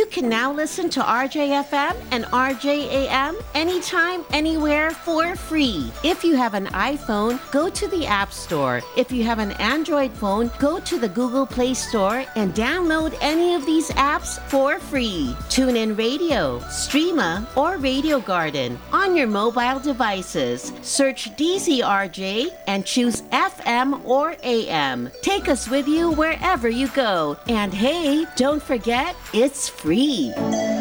can now listen to RJFM and RJAM anytime, anywhere for free. If you have an iPhone, go to the App Store. If you have an Android phone, go to the Google Play Store and download any of these apps for free. TuneIn Radio, Streama, or Radio Garden on your mobile devices. Search DZRJ and choose FM or AM. Take us with you wherever you go. And hey, don't forget, it's free.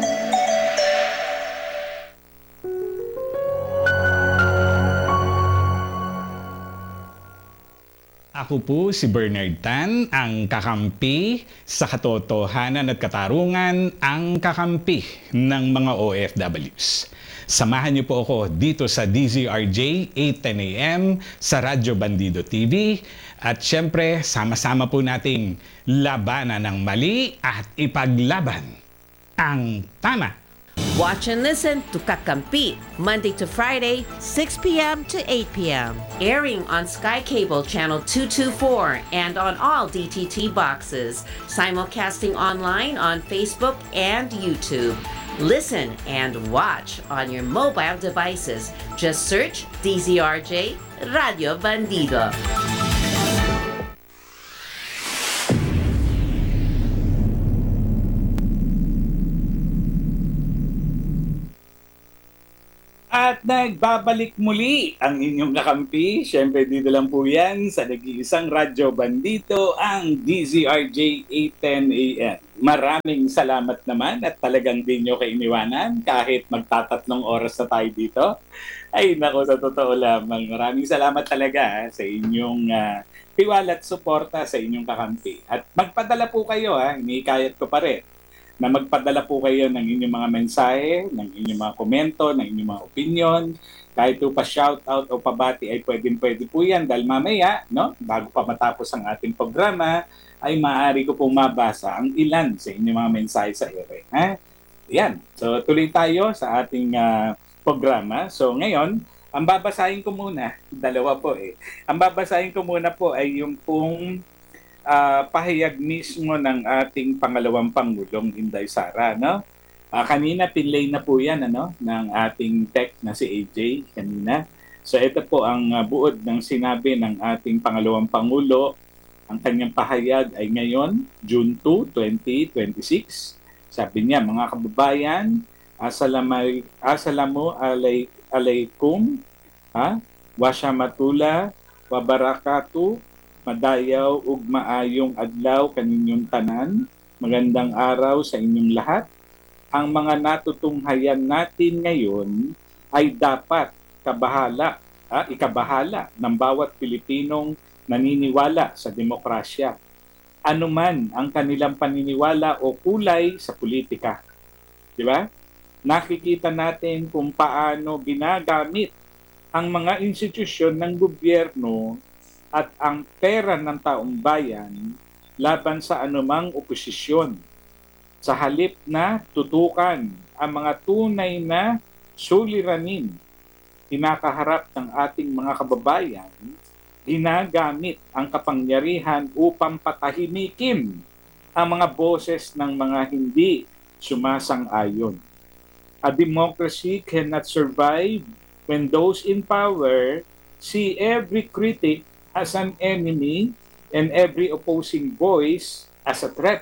Ako po si Bernard Tan, ang kakampi sa katotohanan at katarungan, ang kakampi ng mga OFWs. Samahan niyo po ako dito sa DZRJ 8:10 AM sa Radyo Bandido TV at syempre sama-sama po nating labanan ng mali at ipaglaban ang tama. Watch and listen to Kakampi, Monday to Friday, 6 p.m. to 8 p.m. Airing on Sky Cable Channel 224 and on all DTT boxes. Simulcasting online on Facebook and YouTube. Listen and watch on your mobile devices. Just search DZRJ Radio Bandido. At nagbabalik muli ang inyong kakampi. Siyempre dito lang po yan sa nag-iisang Radyo Bandito, ang DZRJ 8:10 AM. Maraming salamat naman at talagang di nyo kainiwanan kahit magtatatlong oras na tayo dito. Ay nako, sa totoo lamang. Maraming salamat talaga sa inyong tiwala at suporta sa inyong kakampi. At magpadala po kayo, inikayat ko pa rin na magpadala po kayo ng inyong mga mensahe, ng inyong mga komento, ng inyong mga opinion. Kahit po pa shoutout o pabati ay pwede po yan dahil mamaya, no, bago pa matapos ang ating programa, ay maaari ko pong mabasa ang ilan sa inyong mga mensahe sa ere. Yan. So tuloy tayo sa ating programa. So ngayon, ang babasahin ko muna, dalawa po Ang babasahin ko muna po ay yung pong pahayag mismo ng ating pangalawang Pangulong Inday Sara, no? Kanina pinlay na po yan ng ating tech na si AJ kanina. So ito po ang buod ng sinabi ng ating pangalawang Pangulo. Ang kanyang pahayag ay ngayon, June 2, 2026. Sabi niya, mga kababayan, asalamu alaikum, wasyamatullah, wabarakatuh, madayaw ug maayong adlaw kaninyong tanan. Magandang araw sa inyong lahat. Ang mga natutunghayan natin ngayon ay dapat ikabahala ng bawat Pilipinong naniniwala sa demokrasya. Anuman ang kanilang paniniwala o kulay sa politika. Di ba? Nakikita natin kung paano ginagamit ang mga institusyon ng gobyerno at ang pera ng taong bayan laban sa anumang oposisyon. Sa halip na tutukan ang mga tunay na suliranin kinakaharap ng ating mga kababayan, ginagamit ang kapangyarihan upang patahimikin ang mga boses ng mga hindi sumasang-ayon. A democracy cannot survive when those in power see every critic as an enemy and every opposing voice as a threat.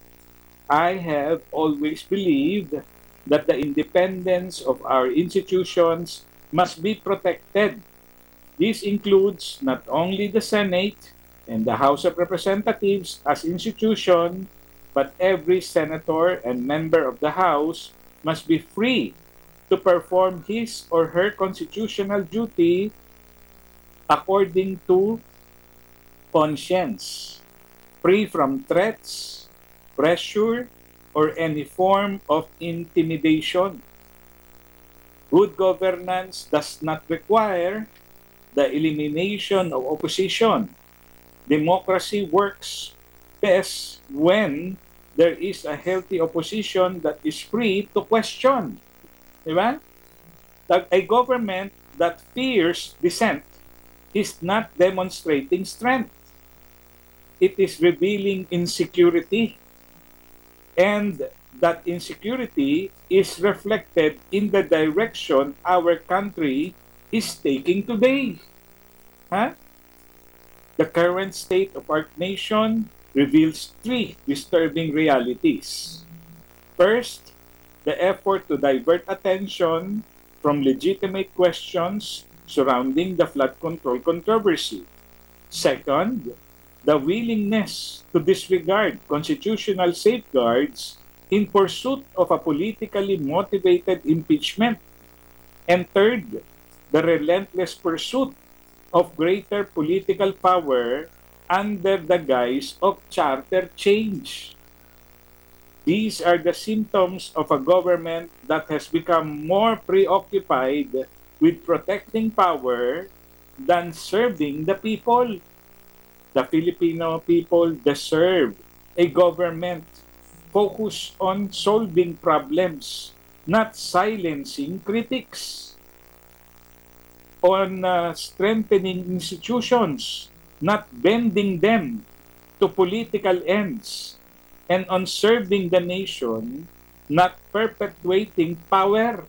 I have always believed that the independence of our institutions must be protected. This includes not only the Senate and the House of Representatives as institution, but every senator and member of the House must be free to perform his or her constitutional duty according to conscience, free from threats, pressure, or any form of intimidation. Good governance does not require the elimination of opposition. Democracy works best when there is a healthy opposition that is free to question. Diba? A government that fears dissent is not demonstrating strength. It is revealing insecurity. And that insecurity is reflected in the direction our country is taking today. Huh? The current state of our nation reveals three disturbing realities. First, the effort to divert attention from legitimate questions surrounding the flood control controversy. Second, the willingness to disregard constitutional safeguards in pursuit of a politically motivated impeachment. And third, the relentless pursuit of greater political power under the guise of charter change. These are the symptoms of a government that has become more preoccupied with protecting power than serving the people. The Filipino people deserve a government focused on solving problems, not silencing critics, on strengthening institutions, not bending them to political ends, and on serving the nation, not perpetuating power.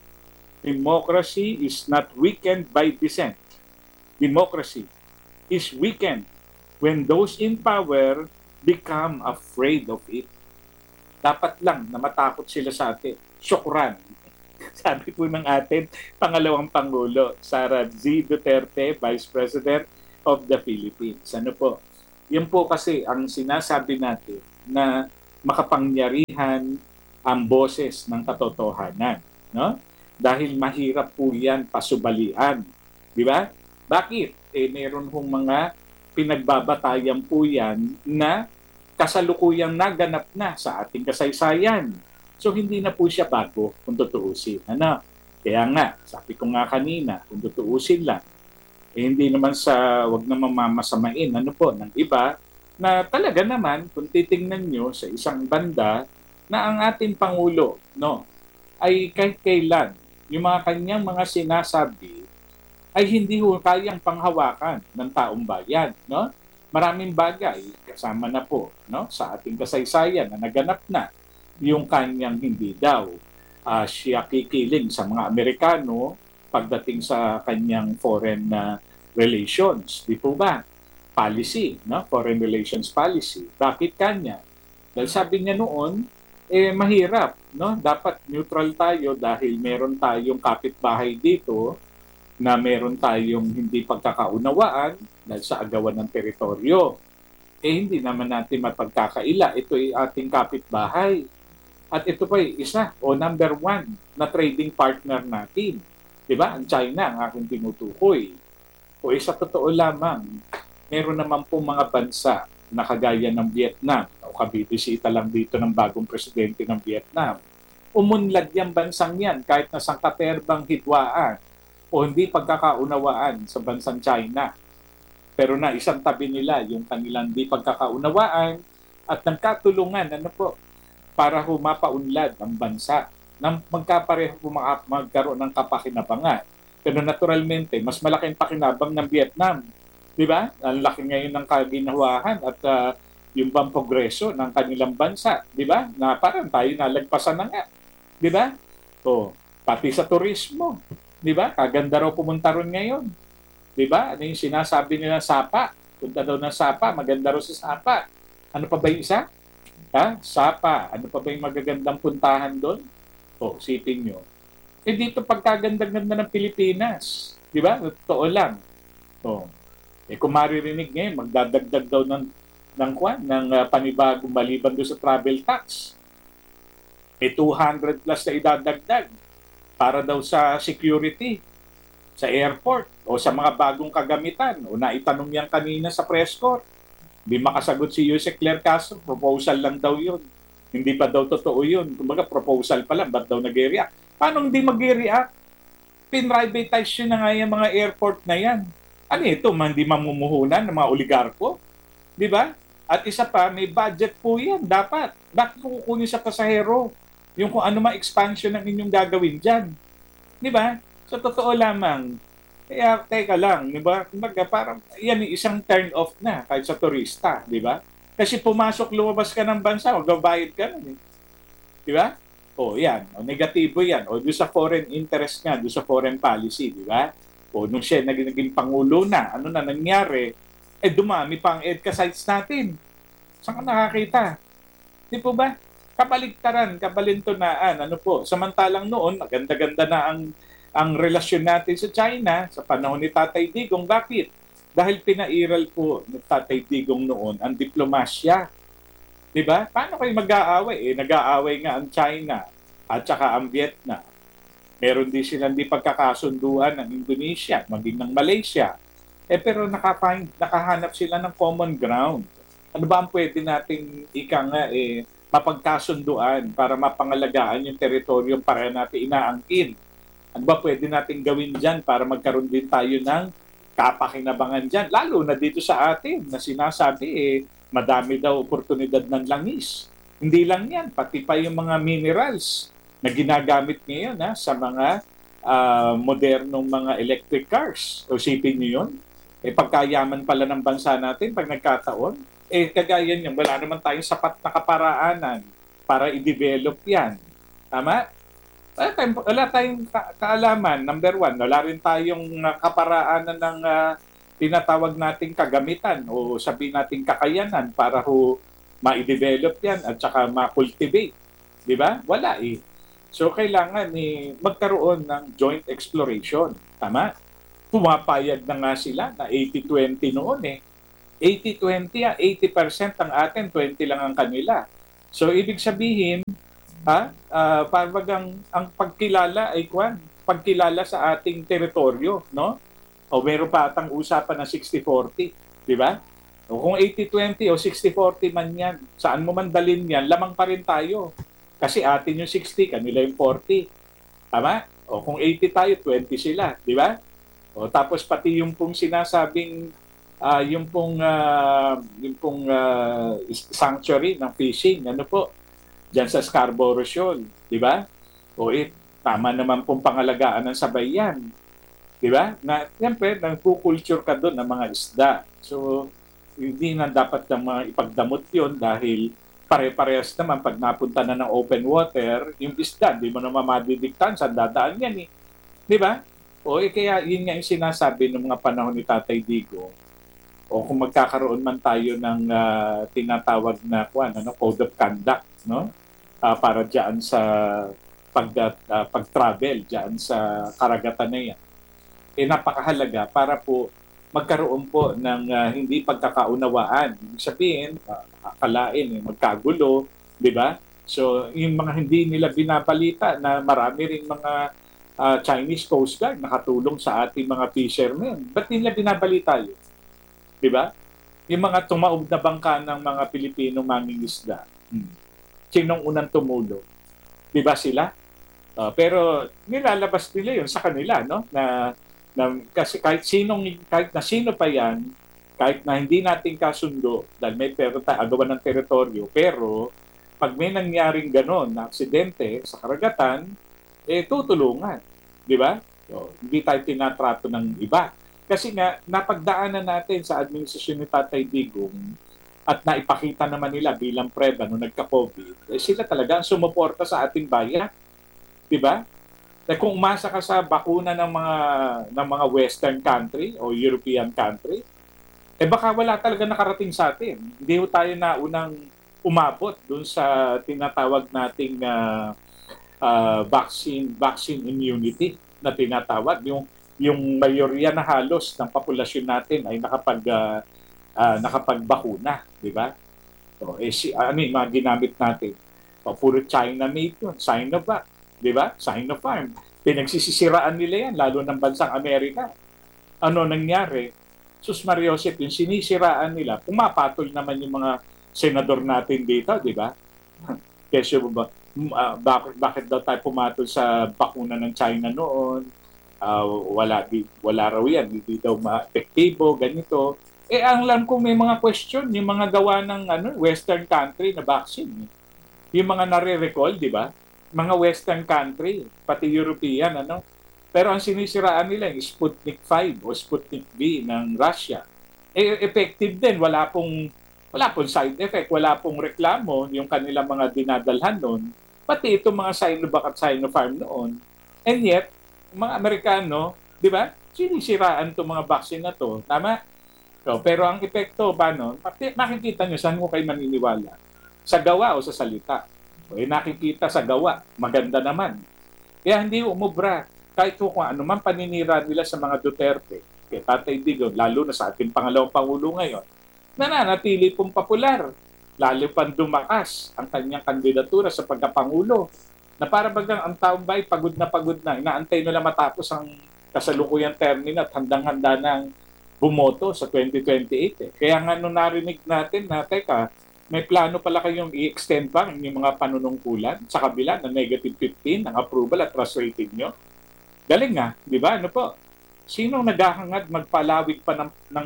Democracy is not weakened by dissent. Democracy is weakened when those in power become afraid of it. Dapat lang na matakot sila sa atin. Syukran. Sabi po ng atin, pangalawang Pangulo, Sara Z. Duterte, Vice President of the Philippines. Ano po? Yan po kasi ang sinasabi natin na makapangyarihan ang boses ng katotohanan. No? Dahil mahirap po yan pasubalian. Di ba? Bakit? Meron hong mga pinagbabatayan po yan na kasalukuyang naganap na sa ating kasaysayan. So hindi na po siya bago kung tutuusin. Ano? Kaya nga, sabi ko nga kanina, kung tutuusin lang, hindi naman wag naman mamasamain ng iba, na talaga naman, kung titingnan nyo sa isang banda, na ang ating Pangulo, ay kahit kailan, yung mga kanyang mga sinasabi, ay hindi kayang panghawakan ng taong bayan. No? Maraming bagay, kasama na po sa ating kasaysayan na naganap na, yung kanyang hindi daw siya kikiling sa mga Amerikano pagdating sa kanyang foreign relations. Di po ba? Policy, foreign relations policy. Bakit kanya? Dahil sabi niya noon, mahirap. Dapat neutral tayo dahil meron tayong kapitbahay dito na meron tayong hindi pagkakaunawaan dahil sa agawan ng teritoryo. Hindi naman natin mapagkakaila. Ito ay ating kapitbahay. At ito pa isa o number one na trading partner natin. Diba? Ang China ang aking tinutukoy. O sa totoo lamang, meron naman po mga bansa na kagaya ng Vietnam o kabibisita lang dito ng bagong presidente ng Vietnam. Umunlad yung bansang yan kahit na sangkaterbang hitwaan o hindi pagkakaunawaan sa bansang China. Pero na isang tabi nila yung kanilang hindi pagkakaunawaan at nagkatulungan para humapaunlad ang bansa nang magkapareho magkaroon ng kapakinabangan. Pero naturalmente, mas malaking pakinabang ng Vietnam. Di ba? Ang laki ngayon ng kaginawahan at yung bang progreso ng kanilang bansa. Di ba? Na parang tayo nalagpasan na nga. Di ba? Pati sa turismo. Di ba? Kaganda raw pumunta ron ngayon. Di ba? Ano yung sinasabi nila Sapa? Punta daw ng Sapa. Maganda raw sa Sapa. Ano pa ba yung isa? Sapa. Ano pa ba yung magagandang puntahan doon? Sipin nyo. Dito pagkaganda-ganda ng Pilipinas. Di ba? Totoo lang. Kung maririnig ngayon, magdadagdag daw ng panibagong maliban doon sa travel tax. 200 plus na idadagdag para daw sa security sa airport o sa mga bagong kagamitan. O naitanong yan kanina sa press corps. Hindi makasagot si Yuse Claire Castro, proposal lang daw yun. Hindi pa daw totoo yun. Kumbaga, proposal pa lang, ba't daw nag-react? Paano hindi mag-react? Pinrivatize yun na nga yung mga airport na yan. Ano ito? Hindi mamumuhunan ng mga oligarko? Di ba? At isa pa, may budget po yan. Dapat. Bakit kukunin sa pasahero? Yung kung ano expansion ang inyong gagawin dyan. Di ba? So, totoo lamang. Kaya, teka lang, di ba? Kumbaga, parang, yan isang turn off na kahit sa turista, di ba? Kasi pumasok, lumabas ka ng bansa, magbabayad ka nun. Di ba? O yan, o negatibo yan. O doon sa foreign interest nga, doon sa foreign policy, di ba? O nung siya naging pangulo na, ano na nangyari? Dumami pa ang EDCA sites natin. Saan ka nakakita? Di po ba? Kabaligtaran, kabalintunaan, ano po. Samantalang noon, maganda-ganda na ang relasyon natin sa China sa panahon ni Tatay Digong. Bakit? Dahil pinairal po ni Tatay Digong noon ang diplomasya. Di ba? Paano kayo mag-aaway? Nag-aaway nga ang China at saka ang Vietnam. Meron din silang di pagkakasunduan ng Indonesia, maging ng Malaysia. Pero nakahanap sila ng common ground. Ano ba ang pwede nating mapagkasunduan para mapangalagaan yung teritoryong para natin inaangkin? Ano ba pwede nating gawin dyan para magkaroon din tayo ng kapakinabangan dyan? Lalo na dito sa atin na sinasabi madami daw oportunidad ng langis. Hindi lang yan, pati pa yung mga minerals na ginagamit ngayon sa mga modernong mga electric cars. O sipin nyo yun? Pagkayaman pala ng bansa natin pag nagkataon, kagaya niyan, wala naman tayong sapat na kaparaanan para i-develop yan. Tama? Wala tayong kaalaman, number one. Wala rin tayong kaparaanan ng tinatawag nating kagamitan o sabihin nating kakayanan para ma-develop yan at saka ma-cultivate. Di ba? Wala So, kailangan magkaroon ng joint exploration. Tama? Pumapayag na nga sila na 80-20 noon 80-20, 80% ang atin, 20 lang ang kanila. So, ibig sabihin, parang ang pagkilala ay pagkilala sa ating teritoryo, no? O meron pa atang usapan ng 60-40, di ba? O kung 80-20 o 60-40 man yan, saan mo man dalhin yan, lamang pa rin tayo. Kasi atin yung 60, kanila yung 40. Tama? O kung 80 tayo, 20 sila, di ba? O tapos pati yung pong sinasabing yung pong sanctuary ng fishing, ano po, diyan sa Scarborough Shoal, di ba? O tama naman pong pangalagaan ng sabay yan. Di ba? Na siyempre nagkukulture ka doon ng mga isda. So hindi na dapat ng mga ipagdamot 'yon dahil pare-parehas naman pag napunta na ng open water, yung isda, di mo naman madidiktan saan dadaan yan Di ba? O kaya yun nga yung sinasabi ng mga panahon ni Tatay Digo. O kung magkakaroon man tayo ng tinatawag na code of conduct, no? Para diyan sa pag-travel diyan sa karagatan na yan. Napakahalaga para po magkaroon po ng hindi pagkakaunawaan. Ibig sabihin, akalain, magkagulo, di ba? So, yung mga hindi nila binabalita na marami ring mga Chinese Coast Guard nakatulong sa ating mga fishermen. Ba't nila binabalita yun? Di ba? Yung mga tumaob na bangka ng mga Pilipino mangingisda. Sinong unang tumulong? Di ba sila? Pero nilalabas nila yun sa kanila, no? Na kasi kahit na sino pa yan, kahit na hindi natin kasundo dahil may agawan ng teritoryo, pero pag may nangyaring ganon na aksidente sa karagatan, tutulungan. Di ba? So, hindi tayo tinatrato ng iba. Kasi nga, napagdaanan natin sa administrasyon ni Tatay Digong at naipakita naman nila bilang preba nung nagka-COVID, sila talaga ang sumuporta sa ating bayan. Di ba? Kung umasa ka sa bakuna ng mga Western country o European country, baka wala talaga nakarating sa atin. Hindi ho tayo na unang umabot dun sa tinatawag nating vaccine immunity na tinatawag. Yung mayorya na halos ng populasyon natin ay nakapagbakuna, di ba? So, mga ginamit natin. Puro China-made yun, Sinovac, di ba? Sinopharm. Pinagsisisiraan nila yan, lalo ng bansang Amerika. Ano nangyari? Sus Mariosep, yung sinisiraan nila, pumapatol naman yung mga senador natin dito, di ba? Kasi bakit daw tayo pumatol sa bakuna ng China noon? Wala raw yan, hindi daw ma-epektibo, ganito. Ang alam ko may mga question, yung mga gawa ng Western country na vaccine. Yung mga nare-recall, di ba? Mga Western country, pati European, Pero ang sinisiraan nila yung Sputnik 5 o Sputnik V ng Russia. Effective din, wala pong side effect, wala pong reklamo yung kanilang mga dinadalhan noon. Pati itong mga Sinovac at Sinopharm noon. And yet, mga Amerikano, di ba, sinisiraan itong mga vaccine na to. Tama? So, pero ang epekto ba nun, makikita nyo saan mo kayo maniniwala. Sa gawa o sa salita. O nakikita sa gawa, maganda naman. Kaya hindi umubra. Kahit kung ano man paninira nila sa mga Duterte, kaya Tatay Digong, lalo na sa ating pangalawang Pangulo ngayon, nananatili pong popular. Lalo pang dumakas ang kanyang kandidatura sa pagkapangulo na para bagang ang taong bay pagod na, inaantay nila matapos ang kasalukuyang termino at handang-handa ng bumoto sa 2028. Kaya nga nung narinig natin na, teka, may plano pala kayong i-extend pa yung mga panunungkulan sa kabila na negative 15 ang approval at trust rating nyo. Galing nga, di ba? Ano po? Sinong naghahangad magpalawig pa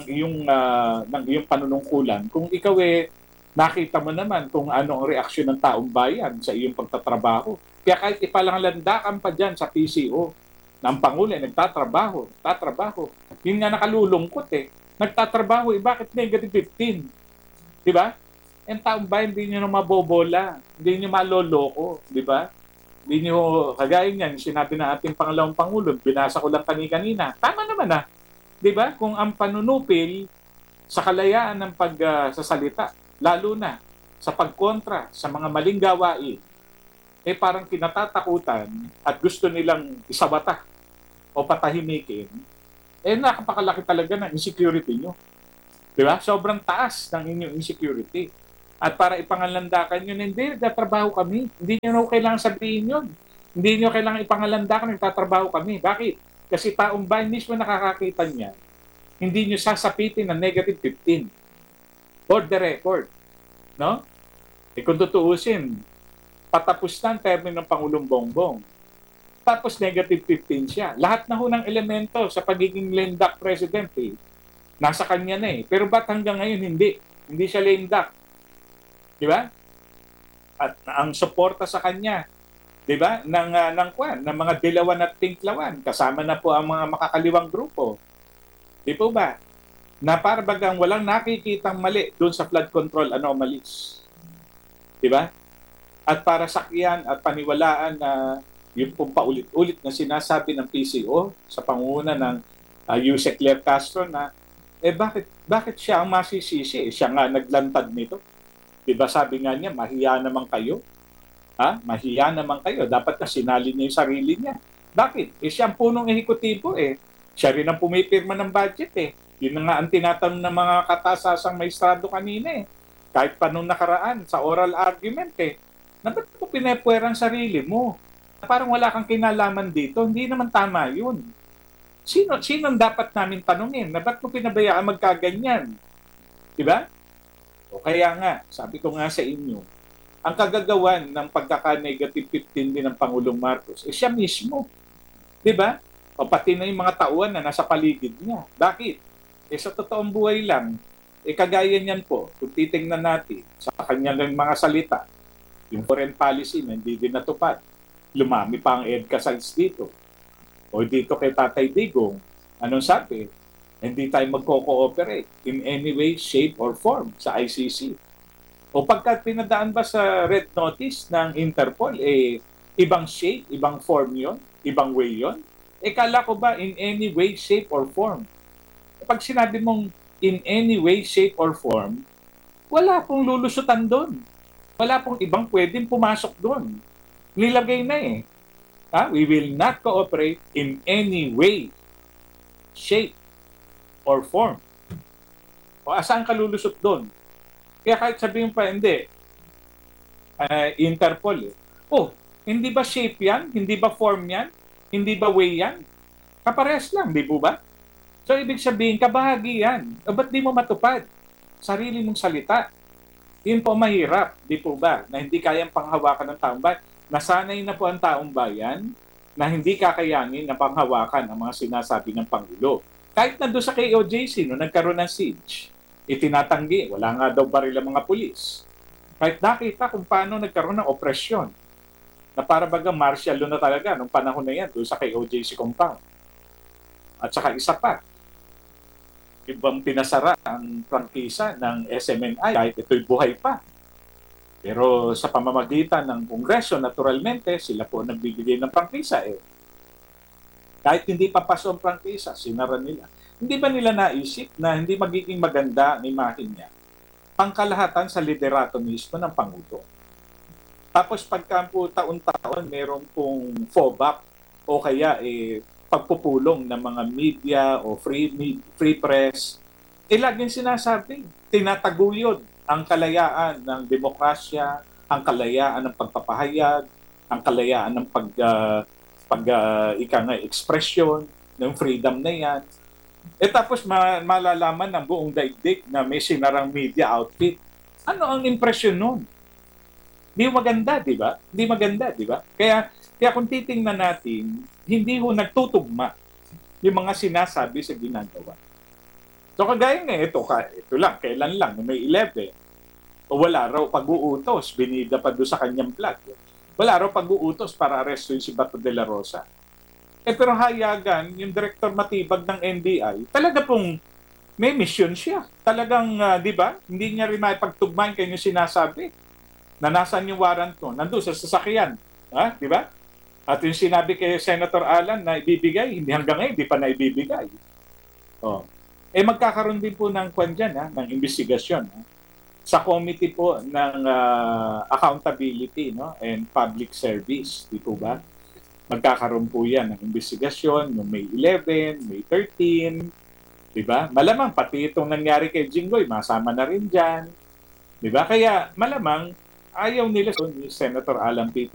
ng iyong panunungkulan kung ikaw nakita mo naman kung ano ang reaksyon ng taong bayan sa iyong pagtatrabaho. Kaya kahit ipalanglandakan pa dyan sa PCO, ng Pangulo nagtatrabaho. Yun nga nakalulungkot Nagtatrabaho, bakit negative 15? Di ba? Yung taong bayan, hindi nyo na mabobola. Hindi nyo maloloko. Di ba? Hindi nyo, kagaya niyan, sinabi na ating pangalawang Pangulo, binasa ko lang kanina. Tama naman Di ba? Kung ang panunupil sa kalayaan ng pagsasalita, lalo na sa pagkontra sa mga maling gawain, parang kinatatakutan at gusto nilang isabata o patahimikin, nakapakalaki talaga ng insecurity nyo. Di ba? Sobrang taas ng inyong insecurity. At para ipangalandakan nyo, hindi, nagtatrabaho kami. Hindi nyo kailangan sabihin yun. Hindi nyo kailangan ipangalandakan, nagtatrabaho kami. Bakit? Kasi taong bayan mismo nakakakita niya, hindi nyo sasapitin ng negative 15. For the record. No? Kung tutuusin, patapos na ang termino ng Pangulong Bongbong. Tapos negative 15 siya. Lahat na ho ng elemento sa pagiging lame duck president nasa kanya na Pero ba't hanggang ngayon hindi? Hindi siya lame duck. Di ba? At ang suporta sa kanya, di ba? Ng mga dilawan at tinklawan. Kasama na po ang mga makakaliwang grupo. Di po ba? Na para bagang walang nakikitang mali doon sa flood control anomalies. Di ba? At para sakyan at paniwalaan na yung pong paulit-ulit na sinasabi ng PCO sa pangunguna ng Yusek Claire Castro na bakit siya ang masisisi? Siya nga naglantad nito. Diba sabi nga niya, mahiya naman kayo. Mahiya naman kayo. Dapat na sinali niya yung sarili niya. Bakit? Siya ang punong ehekutibo Siya rin ang pumipirma ng budget Yun na nga ang tinatanong ng mga katasasang maestrado kanina Kahit pa nung nakaraan sa oral argument na ba't mo pinepwera ang sarili mo? Parang wala kang kinalaman dito. Hindi naman tama yun. Sino dapat namin tanungin na ba't mo pinabayaan magkaganyan? Diba? O kaya nga, sabi ko nga sa inyo, ang kagagawan ng pagkaka-negative 15 din ng Pangulong Marcos, siya mismo. Diba? O pati na yung mga tauhan na nasa paligid niya. Bakit? Sa totoong buhay lang, kagaya niyan po, kung titingnan natin sa kanyang mga salita, yung foreign policy na hindi din natupad, lumami pa ang EDCA sites dito. O dito kay Tatay Digong, anong sabi? Hindi tayo magko-cooperate in any way, shape, or form sa ICC. O pagka pinadaan ba sa red notice ng Interpol, ibang shape, ibang form yon, ibang way yon? Kala ko ba in any way, shape, or form? Pag sinabi mong in any way, shape, or form, wala pong lulusutan doon. Wala pong ibang pwedeng pumasok doon. Nilagay na We will not cooperate in any way, shape, or form. O asaan ka lulusot doon? Kaya kahit sabihin pa, hindi. Interpol hindi ba shape yan? Hindi ba form yan? Hindi ba way yan? Kapares lang, di po ba? So, ibig sabihin, kabahagi yan. Ba't di mo matupad? Sarili mong salita. Yun po mahirap, di po ba? Na hindi kayang panghawakan ng taong bayan. Nasanay na po ang taong bayan na hindi kakayanin na panghawakan ang mga sinasabi ng Pangulo. Kahit na doon sa KOJC, no, nagkaroon ng siege, itinatanggi, wala nga daw baril ang mga pulis. Kahit nakita kung paano nagkaroon ng opresyon, na para bagang martial law na talaga nung panahon na yan doon sa KOJC compound. At saka isa pa, ibang pinasara ang prangkisa ng SMNI kahit ito'y buhay pa. Pero sa pamamagitan ng Kongreso, naturalmente, sila po nagbibigay ng prangkisa eh. Kahit hindi papasok ang prangkisa, sinara nila. Hindi ba nila naisip na hindi magiging maganda ang imahe niya? Pangkalahatan sa liderato mismo ng Pangulo. Tapos pagka po taon-taon meron pong FOBAP o kaya pagpupulong ng mga media o free press, laging sinasabi, tinataguyod ang kalayaan ng demokrasya, ang kalayaan ng pagpapahayag, ang kalayaan ng expression, ng freedom na yan. Tapos malalaman ng buong daigdig na may sinarang media outfit. Ano ang impresyon nun? Di maganda, di ba? Di maganda, di ba? Kaya kung titingnan natin, hindi ho nagtutugma yung mga sinasabi sa ginagawa. So kagaya nga ito lang, kailan lang, may 11. O wala raw pag-uutos, binida pa doon sa kanyang vlog. Wala raw pag-uutos para arrestuin si Bato de la Rosa. Pero hayagan, yung Director Matibag ng NBI, talaga pong may mission siya. Talagang, di ba, hindi niya rin maipagtugmain kayo yung sinasabi na nasaan yung warrant mo, nandun sa sasakyan. Di ba? At yung sinabi kay Senator Alan na ibibigay, hindi hanggang ngayon, hindi pa na ibibigay. Magkakaroon din po ng ng investigasyon. Sa committee po ng accountability and public service, di po ba? Magkakaroon po yan ng investigasyon noong May 11, May 13, di ba? Malamang pati itong nangyari kay Jinggoy, masama na rin dyan. Di ba? Kaya malamang ayaw nila ni Senator Alan Peter